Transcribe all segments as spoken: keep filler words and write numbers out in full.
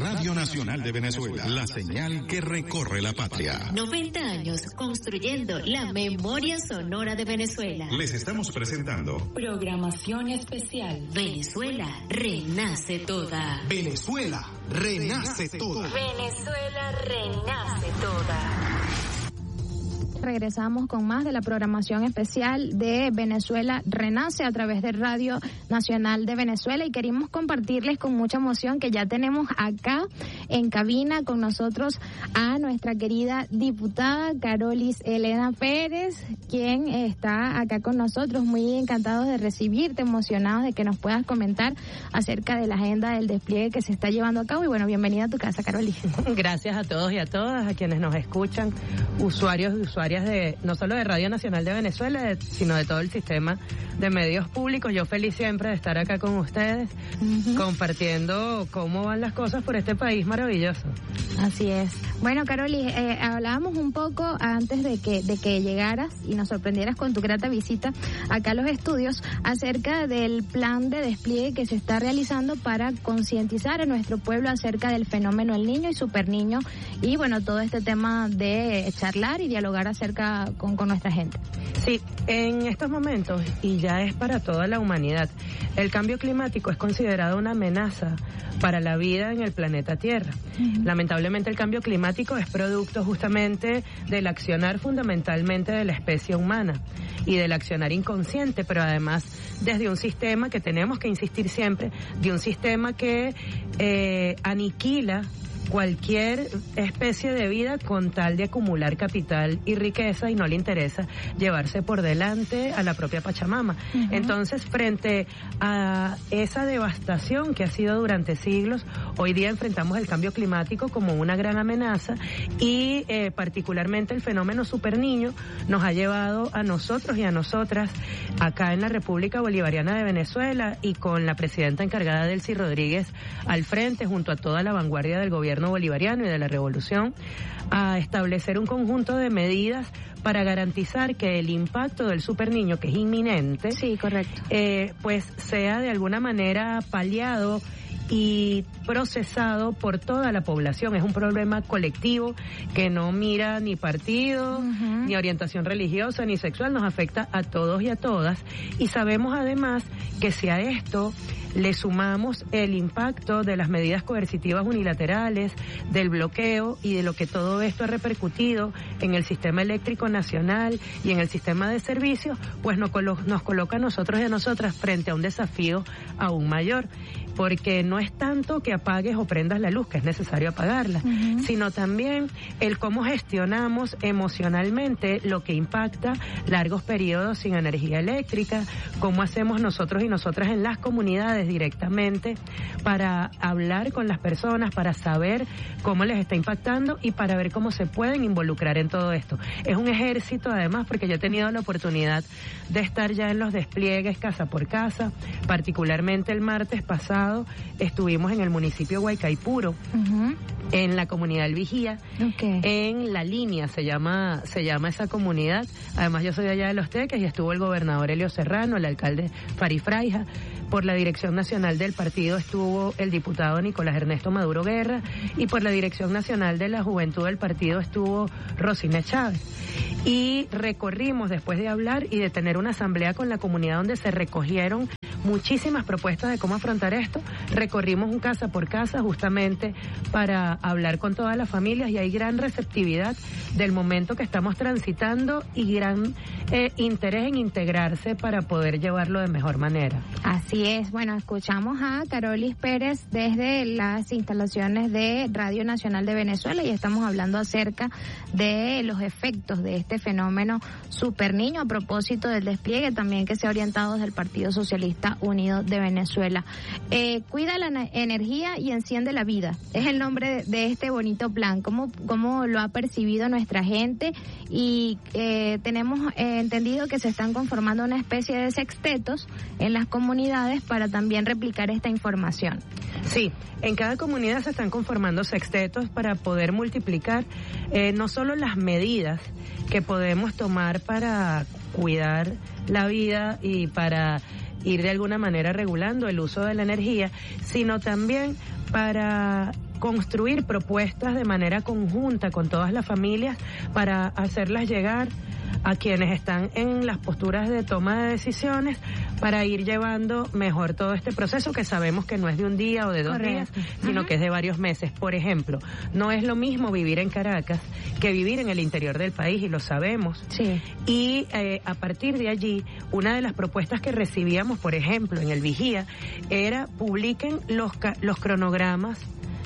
Radio Nacional de Venezuela, la señal que recorre la patria. noventa años construyendo la memoria sonora de Venezuela. Les estamos presentando programación especial. Venezuela renace toda. Venezuela renace toda. Venezuela renace toda. Regresamos con más de la programación especial de Venezuela Renace a través de Radio Nacional de Venezuela, y queremos compartirles con mucha emoción que ya tenemos acá en cabina con nosotros a nuestra querida diputada Carolis Elena Pérez, quien está acá con nosotros. Muy encantados de recibirte, emocionados de que nos puedas comentar acerca de la agenda del despliegue que se está llevando a cabo, y bueno, bienvenida a tu casa, Carolis. Gracias a todos y a todas, a quienes nos escuchan, usuarios y usuarias de no solo de Radio Nacional de Venezuela, sino de todo el sistema de medios públicos. Yo feliz siempre de estar acá con ustedes, uh-huh. compartiendo cómo van las cosas por este país maravilloso. Así es. Bueno, Carolis, eh, hablábamos un poco antes de que de que llegaras y nos sorprendieras con tu grata visita acá a los estudios acerca del plan de despliegue que se está realizando para concientizar a nuestro pueblo acerca del fenómeno El Niño y Super Niño, y bueno, todo este tema de charlar y dialogar acerca con, con nuestra gente. Sí, en estos momentos, y ya es para toda la humanidad, el cambio climático es considerado una amenaza para la vida en el planeta Tierra. Uh-huh. Lamentablemente el cambio climático es producto justamente del accionar fundamentalmente de la especie humana y del accionar inconsciente, pero además desde un sistema que tenemos que insistir siempre, de un sistema que eh, aniquila cualquier especie de vida con tal de acumular capital y riqueza, y no le interesa llevarse por delante a la propia Pachamama. Uh-huh. Entonces, frente a esa devastación que ha sido durante siglos, hoy día enfrentamos el cambio climático como una gran amenaza, y eh, particularmente el fenómeno Super Niño nos ha llevado a nosotros y a nosotras acá en la República Bolivariana de Venezuela, y con la presidenta encargada Delcy Rodríguez al frente, junto a toda la vanguardia del gobierno bolivariano y de la revolución, a establecer un conjunto de medidas para garantizar que el impacto del Super Niño, que es inminente, sí, correcto, eh, pues sea de alguna manera paliado y procesado por toda la población. Es un problema colectivo que no mira ni partido, uh-huh. ni orientación religiosa, ni sexual, nos afecta a todos y a todas, y sabemos además que si a esto le sumamos el impacto de las medidas coercitivas unilaterales, del bloqueo y de lo que todo esto ha repercutido en el sistema eléctrico nacional y en el sistema de servicios, pues nos, colo- nos coloca a nosotros y a nosotras frente a un desafío aún mayor, porque no es tanto que apagues o prendas la luz, que es necesario apagarla, uh-huh. sino también el cómo gestionamos emocionalmente lo que impacta largos periodos sin energía eléctrica, cómo hacemos nosotros y nosotras en las comunidades directamente para hablar con las personas, para saber cómo les está impactando y para ver cómo se pueden involucrar en todo esto. Es un ejército, además, porque yo he tenido la oportunidad de estar ya en los despliegues casa por casa, particularmente el martes pasado estuvimos en el municipio de Guaycaipuro, uh-huh. en la comunidad del Vigía, okay. en La Línea se llama se llama esa comunidad. Además yo soy de allá de Los Teques, y estuvo el gobernador Elio Serrano, el alcalde Fari Fraija. Por la dirección nacional del partido estuvo el diputado Nicolás Ernesto Maduro Guerra, y por la dirección nacional de la juventud del partido estuvo Rosina Chávez. Y recorrimos, después de hablar y de tener una asamblea con la comunidad donde se recogieron muchísimas propuestas de cómo afrontar esto, recorrimos un casa por casa justamente para hablar con todas las familias, y hay gran receptividad del momento que estamos transitando y gran eh, interés en integrarse para poder llevarlo de mejor manera. Así es. Bueno, escuchamos a Carolis Pérez desde las instalaciones de Radio Nacional de Venezuela, y estamos hablando acerca de los efectos de este fenómeno Super Niño, a propósito del despliegue también que se ha orientado desde el Partido Socialista Unido de Venezuela. Eh, cuida la na- energía y enciende la vida. Es el nombre de, de este bonito plan. ¿Cómo, cómo lo ha percibido nuestra gente? Y eh, tenemos eh, entendido que se están conformando una especie de sextetos en las comunidades para también replicar esta información. Sí, en cada comunidad se están conformando sextetos para poder multiplicar eh, no solo las medidas que podemos tomar para cuidar la vida y para ir de alguna manera regulando el uso de la energía, sino también para construir propuestas de manera conjunta con todas las familias para hacerlas llegar a quienes están en las posturas de toma de decisiones para ir llevando mejor todo este proceso que sabemos que no es de un día o de dos Correcto. días, sino uh-huh. que es de varios meses. Por ejemplo, no es lo mismo vivir en Caracas que vivir en el interior del país, y lo sabemos. Sí. Y eh, a partir de allí, una de las propuestas que recibíamos, por ejemplo, en el Vigía, era publiquen los, los cronogramas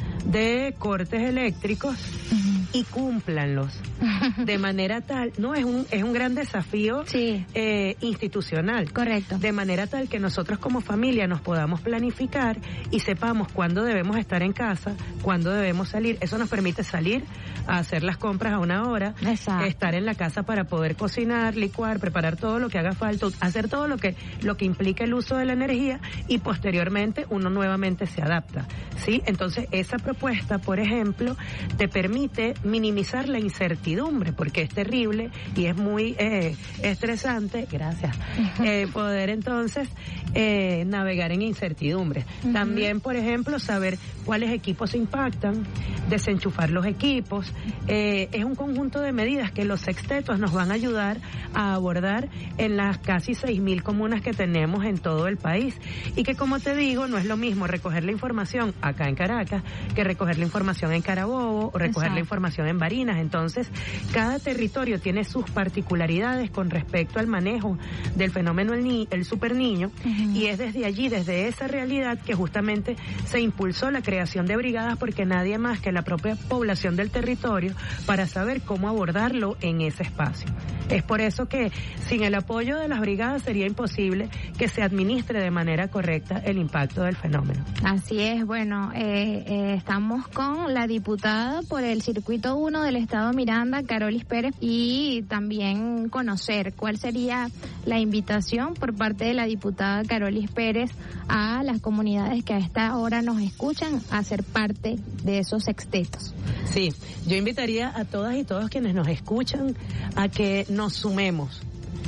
de cortes eléctricos uh-huh. y cúmplanlos de manera tal, no es un es un gran desafío sí. eh, institucional, correcto, de manera tal que nosotros como familia nos podamos planificar y sepamos cuándo debemos estar en casa, cuándo debemos salir. Eso nos permite salir a hacer las compras a una hora, Exacto. estar en la casa para poder cocinar, licuar, preparar todo lo que haga falta, hacer todo lo que lo que implica el uso de la energía, y posteriormente uno nuevamente se adapta, ¿sí? Entonces esa propuesta, por ejemplo, te permite minimizar la incertidumbre, porque es terrible y es muy eh, estresante, gracias, eh, poder entonces eh, navegar en incertidumbres. Uh-huh. También, por ejemplo, saber cuáles equipos se impactan, desenchufar los equipos, eh, es un conjunto de medidas que los sextetos nos van a ayudar a abordar en las casi seis mil comunas que tenemos en todo el país, y que, como te digo, no es lo mismo recoger la información acá en Caracas que recoger la información en Carabobo o recoger Exacto. la información en Barinas. Entonces, cada territorio tiene sus particularidades con respecto al manejo del fenómeno el, ni, el superniño, uh-huh. y es desde allí, desde esa realidad, que justamente se impulsó la creación de brigadas, porque nadie más que la propia población del territorio para saber cómo abordarlo en ese espacio. Es por eso que sin el apoyo de las brigadas sería imposible que se administre de manera correcta el impacto del fenómeno. Así es, bueno, eh, eh, estamos con la diputada por el Circuito uno del Estado Miranda, Carolis Pérez, y también conocer cuál sería la invitación por parte de la diputada Carolis Pérez a las comunidades que a esta hora nos escuchan a ser parte de esos sextetos. Sí, yo invitaría a todas y todos quienes nos escuchan a que nos sumemos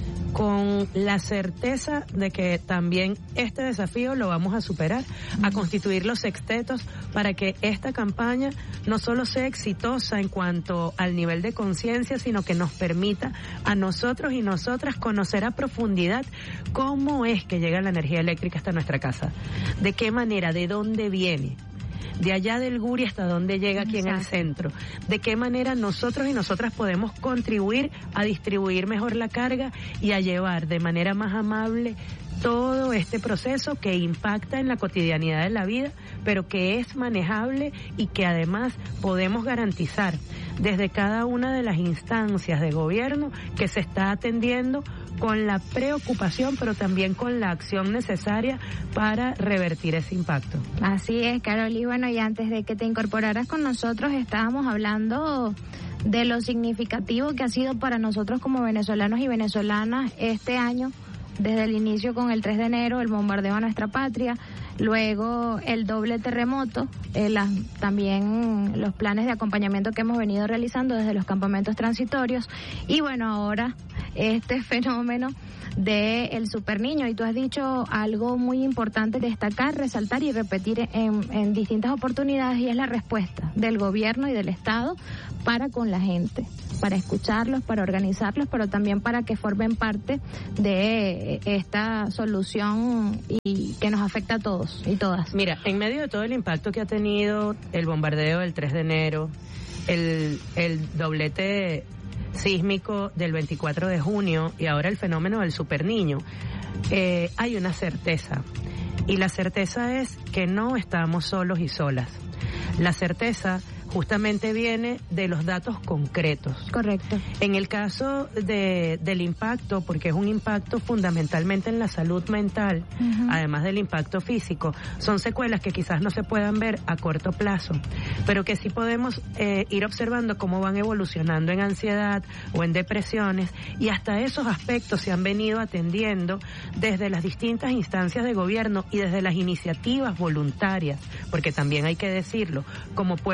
con la certeza de que también este desafío lo vamos a superar, a constituir los sextetos para que esta campaña no solo sea exitosa en cuanto al nivel de conciencia, sino que nos permita a nosotros y nosotras conocer a profundidad cómo es que llega la energía eléctrica hasta nuestra casa, de qué manera, de dónde viene, de allá del Guri hasta dónde llega aquí Exacto. en el centro, de qué manera nosotros y nosotras podemos contribuir a distribuir mejor la carga y a llevar de manera más amable todo este proceso que impacta en la cotidianidad de la vida, pero que es manejable y que además podemos garantizar desde cada una de las instancias de gobierno que se está atendiendo con la preocupación, pero también con la acción necesaria para revertir ese impacto. Así es, Carol, y bueno, y antes de que te incorporaras con nosotros, estábamos hablando de lo significativo que ha sido para nosotros como venezolanos y venezolanas este año, desde el inicio con el tres de enero, el bombardeo a nuestra patria, luego el doble terremoto, eh, las, también los planes de acompañamiento que hemos venido realizando desde los campamentos transitorios, y bueno, ahora este fenómeno de el superniño. Y tú has dicho algo muy importante, destacar, resaltar y repetir en, en distintas oportunidades, y es la respuesta del gobierno y del Estado para con la gente, para escucharlos, para organizarlos, pero también para que formen parte de esta solución y que nos afecta a todos y todas. Mira, en medio de todo el impacto que ha tenido el bombardeo del tres de enero, el, el doblete sísmico del veinticuatro de junio y ahora el fenómeno del superniño, eh, hay una certeza, y la certeza es que no estamos solos y solas. La certeza justamente viene de los datos concretos. Correcto. En el caso de del impacto, porque es un impacto fundamentalmente en la salud mental, uh-huh. además del impacto físico, son secuelas que quizás no se puedan ver a corto plazo, pero que sí podemos eh, ir observando cómo van evolucionando en ansiedad o en depresiones, y hasta esos aspectos se han venido atendiendo desde las distintas instancias de gobierno y desde las iniciativas voluntarias, porque también hay que decirlo, como pueblo todo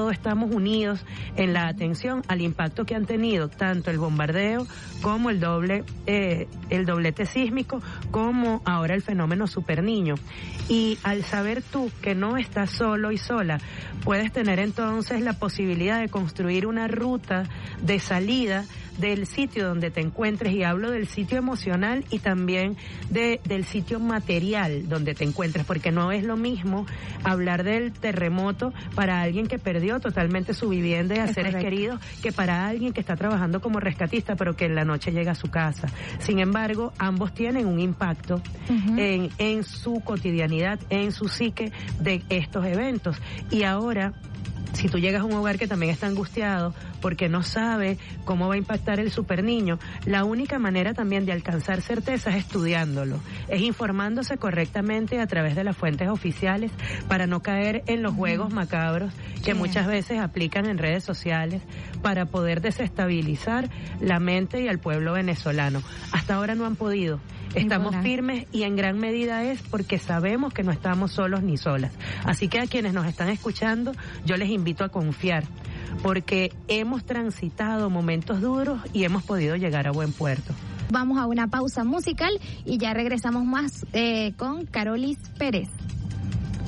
todos estamos unidos en la atención al impacto que han tenido tanto el bombardeo como el doble eh, el doblete sísmico, como ahora el fenómeno Superniño. Y al saber tú que no estás solo y sola, puedes tener entonces la posibilidad de construir una ruta de salida del sitio donde te encuentres, y hablo del sitio emocional y también de del sitio material donde te encuentres, porque no es lo mismo hablar del terremoto para alguien que perdió totalmente su vivienda y a seres queridos, que para alguien que está trabajando como rescatista pero que en la noche llega a su casa. Sin embargo, ambos tienen un impacto uh-huh. en, en su cotidianidad, en su psique de estos eventos. Y ahora, si tú llegas a un hogar que también está angustiado porque no sabe cómo va a impactar el Superniño, la única manera también de alcanzar certeza es estudiándolo, es informándose correctamente a través de las fuentes oficiales para no caer en los juegos macabros que sí. muchas veces aplican en redes sociales para poder desestabilizar la mente y al pueblo venezolano. Hasta ahora no han podido. Estamos firmes y en gran medida es porque sabemos que no estamos solos ni solas. Así que a quienes nos están escuchando, yo les invito a confiar, porque hemos transitado momentos duros y hemos podido llegar a buen puerto. Vamos a una pausa musical y ya regresamos más eh, con Carolis Pérez.